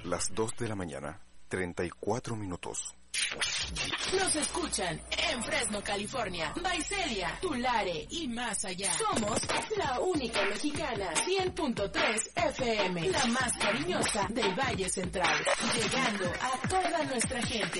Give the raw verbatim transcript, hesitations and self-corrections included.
Las dos de la mañana, treinta y cuatro minutos. Nos escuchan en Fresno, California, Visalia, Tulare y más allá. Somos la única mexicana, cien punto tres F M, la más cariñosa del Valle Central, llegando a toda nuestra gente.